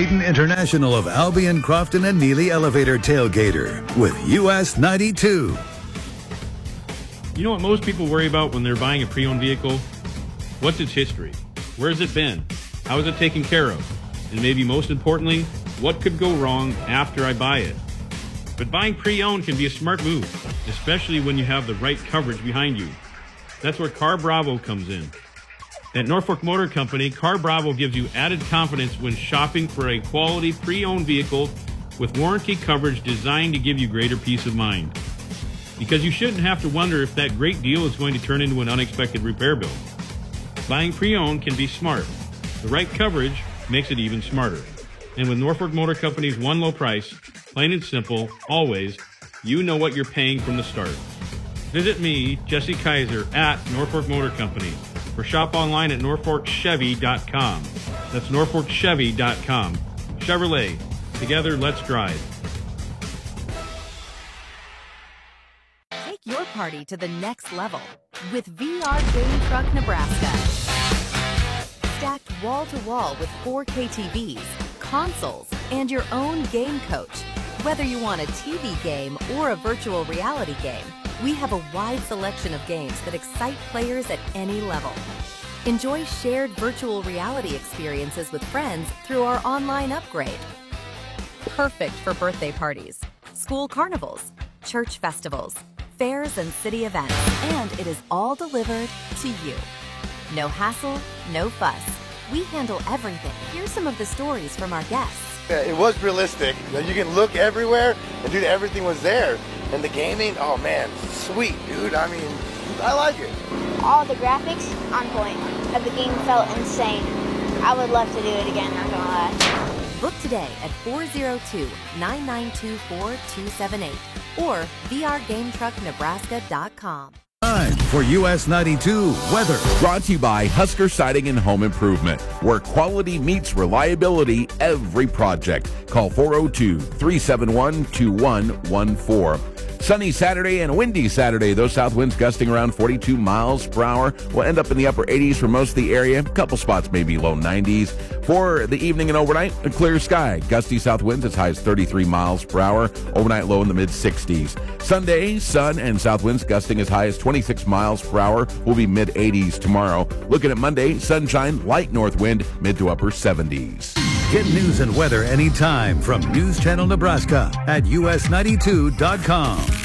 Hayden International of Albion, Crofton, and Neely Elevator Tailgater with US 92. You know what most people worry about when they're buying a pre-owned vehicle? What's its history? Where's it been? How is it taken care of? And maybe most importantly, what could go wrong after I buy it? But buying pre-owned can be a smart move, especially when you have the right coverage behind you. That's where Car Bravo comes in. At Norfolk Motor Company, Car Bravo gives you added confidence when shopping for a quality pre-owned vehicle with warranty coverage designed to give you greater peace of mind. Because you shouldn't have to wonder if that great deal is going to turn into an unexpected repair bill. Buying pre-owned can be smart. The right coverage makes it even smarter. And with Norfolk Motor Company's one low price, plain and simple, always, you know what you're paying from the start. Visit me, Jesse Kaiser, at Norfolk Motor Company, or shop online at norfolkchevy.com. That's norfolkchevy.com. Chevrolet. Together, let's drive. Take your party to the next level with VR Game Truck Nebraska. Stacked wall-to-wall with 4K TVs, consoles, and your own game coach. Whether you want a TV game or a virtual reality game, we have a wide selection of games that excite players at any level. Enjoy shared virtual reality experiences with friends through our online upgrade. Perfect for birthday parties, school carnivals, church festivals, fairs, and city events, and it is all delivered to you. No hassle, no fuss. We handle everything. Here's some of the stories from our guests. It was realistic. You can look everywhere, and dude, everything was there. And the gaming, oh man, sweet, dude. I mean, I like it. All the graphics on point. The game felt insane. I would love to do it again, not gonna lie. Book today at 402-9924-278 or vrgametrucknebraska.com. Time for US 92 weather. Brought to you by Husker Siding and Home Improvement, where quality meets reliability every project. Call 402-371-2114. Sunny Saturday and windy Saturday. Those south winds gusting around 42 miles per hour. We'll end up in the upper 80s for most of the area. A couple spots maybe low 90s. For the evening and overnight, a clear sky. Gusty south winds as high as 33 miles per hour. Overnight low in the mid-60s. Sunday, sun and south winds gusting as high as 26 miles per hour. Will be mid-80s tomorrow. Looking at Monday, sunshine, light north wind, mid to upper 70s. Get news and weather anytime from News Channel Nebraska at us92.com.